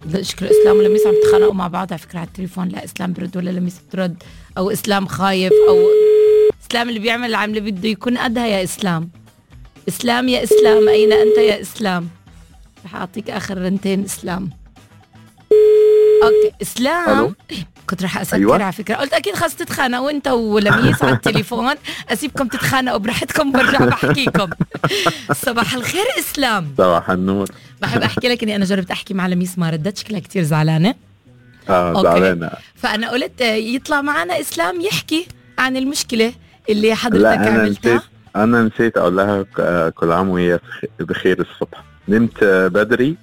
شكله اسلام ولميس عم تخانقوا مع بعض على فكره على التليفون. لا اسلام برد ولا لميس بترد، او اسلام خايف، او اسلام اللي بيعمل العمله بده يكون قدها. يا اسلام، اسلام يا اسلام، اين انت يا اسلام؟ رح اعطيك اخر رنتين اسلام. اوكي اسلام. ألو. كنت رح اسكر. أيوة. على فكره قلت اكيد خلص تتخانقوا انت ولميس على التليفون، اسيبكم تتخانقوا براحتكم برجع بحكيكم. صباح الخير اسلام. صباح النور. بحب احكي لك اني انا جربت احكي مع لميس ما ردت، شكلها كتير زعلانه. زعلانه. فانا قلت يطلع معنا اسلام يحكي عن المشكله اللي حضرتك لا عملتها. انا نسيت اقول لها كل عام وهي بخير. الصبح نمت بدري.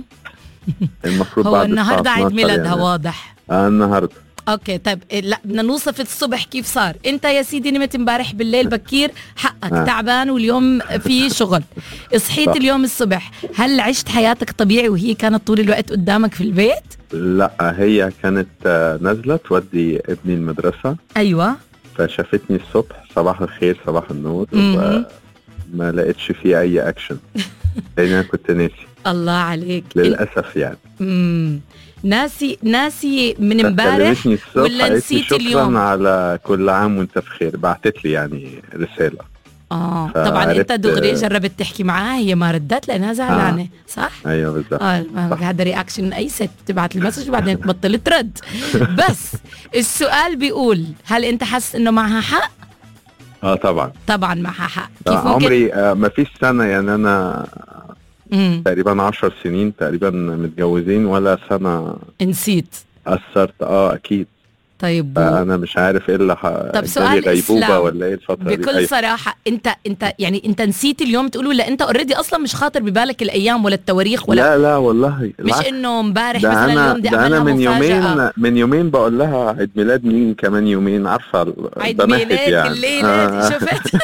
المفروض هو بعد النهارده عيد ميلادها يعني. واضح. النهارده. اوكي طيب لا بدنا نوصف الصبح كيف صار. انت يا سيدي نمت امبارح بالليل بكير، حقك تعبان واليوم في شغل. صحيت صح. اليوم الصبح، هل عشت حياتك طبيعي وهي كانت طول الوقت قدامك في البيت؟ لا هي كانت نازله تودي ابني المدرسه. ايوه. فشافتني الصبح صباح الخير صباح النور، وما لقيتش فيه اي اكشن لان انا كنت ناسي. الله عليك للاسف يعني. ناسي من امبارح ولا نسيت اليوم؟ شكرا على كل عام وانت بخير. بعتت لي يعني رساله. طبعا انت دغري جربت تحكي معاها، هي ما ردت لانها زعلانه. صح. ايوه بالضبط. هذا رياكشن اي ست بتبعت المسج وبعدين تبطل ترد. بس السؤال بيقول هل انت حاسس انه معها حق؟ طبعا معها حق. كيف ممكن؟ عمري ما فيش سنه يعني انا تقريبا 10 سنين تقريبا متجوزين، ولا سنة نسيت أثرت. أكيد. طيب أنا مش عارف إيه اللي طب سؤال غيبوبة ولا إيه الفترة دي. بكل صراحة أنت يعني أنت نسيت اليوم تقول، ولا أنت أوريدي أصلا مش خاطر ببالك الأيام ولا التواريخ ولا؟ لا والله مش إنه امبارح مثلا اليوم دي أنا من يومين بقول لها عيد ميلاد مين كمان يومين، عارفة عيد ميلاد يعني. الليلة شفت؟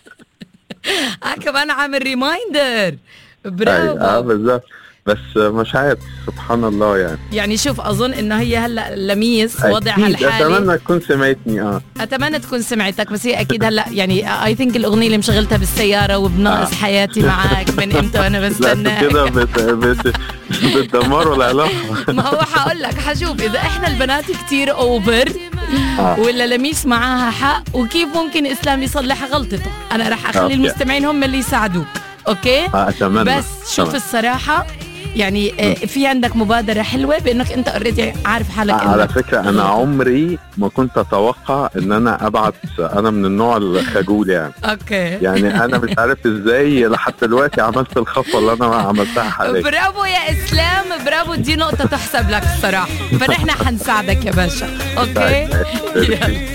كمان عامل ريمايندر. برافو. بالظبط. بس مش عارف سبحان الله يعني شوف أظن إنه هي هلا لميس وضعها الحالي. أتمنى تكون سمعتني. أتمنى تكون سمعتك، بس هي أكيد هلا يعني اي ثينك الأغنية اللي مشغلتها بالسيارة وبناقص حياتي معاك من إمتى وأنا بستناك كده بتدمروا العلاقة. ما هو حقول لك حشوف إذا إحنا البنات كتير أوفر ولا لميس معاها حق، وكيف ممكن إسلام يصلح غلطته. أنا رح أخلي المستمعين هم اللي يساعدوك. أوكي. أتمنى. بس شوف الصراحة يعني في عندك مبادرة حلوة بأنك أنت اوريدي عارف حالك. على فكرة أنا عمري ما كنت أتوقع أن أنا أبعت. أنا من النوع الخجول يعني. أوكي. يعني أنا مش عارف إزاي لحد دلوقتي عملت الخطوة اللي أنا عملتها حاليا. برافو يا إسلام، برافو. دي نقطة تحسب لك الصراحة. فنحن حنساعدك يا باشا. أوكي.